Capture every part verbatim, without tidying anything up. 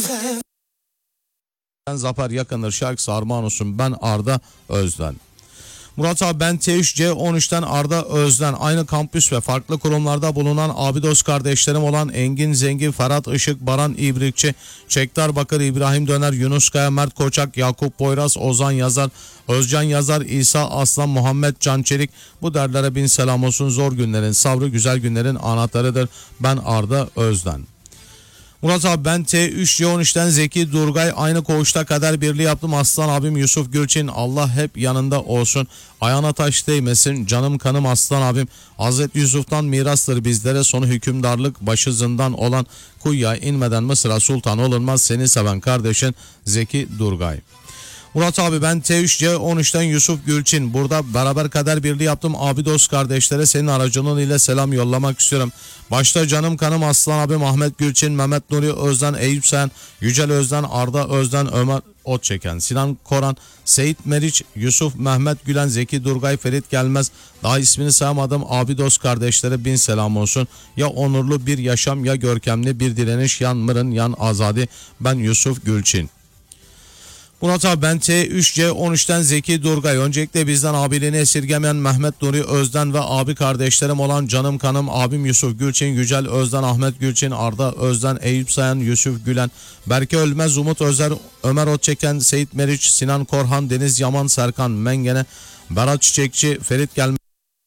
Ben Zafer Yakınır şarkısı armağan olsun. Ben Arda Özden. Murat abi ben T üç C on üçten Arda Özden. Aynı kampüs ve farklı kurumlarda bulunan abi dost kardeşlerim olan Engin Zengin, Ferhat Işık, Baran İbrikçi, Çektar Bakır, İbrahim Döner, Yunus Kaya, Mert Koçak, Yakup Boyraz, Ozan Yazar, Özcan Yazar, İsa Aslan, Muhammed Can Çelik. Bu derlere bin selam olsun. Zor günlerin sabrı, güzel günlerin anahtarıdır. Ben Arda Özden. Murat abi ben T üç C on üçten Zeki Durgay. Aynı koğuşta kader birliği yaptım. Aslan abim Yusuf Gülçin. Allah hep yanında olsun. Ayağına taş değmesin. Canım kanım aslan abim. Hazreti Yusuf'tan mirastır bizlere. Sonu hükümdarlık, başı zindan olan kuyuya inmeden Mısır'a sultan olunmaz. Seni seven kardeşin Zeki Durgay. Murat abi ben T üç C on üçten Yusuf Gülçin. Burada beraber kader birliği yaptım. Abi dost kardeşlere senin aracılığın ile selam yollamak istiyorum. Başta canım kanım aslan abim Ahmet Gülçin, Mehmet Nuri Özden, Eyüp Sen, Yücel Özden, Arda Özden, Ömer Otçeken, Sinan Koran, Seyit Meriç, Yusuf Mehmet Gülen, Zeki Durgay, Ferit Gelmez. Daha ismini sayamadım. Abi dost kardeşlere bin selam olsun. Ya onurlu bir yaşam, ya görkemli bir direniş, yan mırın yan azadi. Ben Yusuf Gülçin. Murat abi ben T üç C on üçten Zeki Durgay. Öncelikle bizden abiliğini esirgemeyen Mehmet Nuri Özden ve abi kardeşlerim olan canım kanım abim Yusuf Gülçin, Yücel Özden, Ahmet Gülçin, Arda Özden, Eyüp Sayan, Yusuf Gülen, Berke Ölmez, Umut Özer, Ömer Otçeken, Seyit Meriç, Sinan Korhan, Deniz Yaman, Serkan Mengene, Berat Çiçekçi, Ferit Gelmez.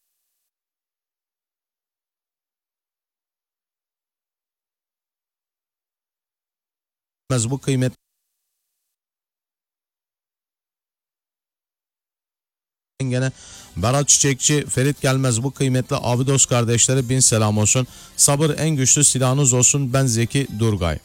Bu kıymet Gene Berat Çiçekçi, Ferit Gelmez. Bu kıymetli abi dost kardeşlere bin selam olsun. Sabır en güçlü silahınız olsun. Ben Zeki Durgay.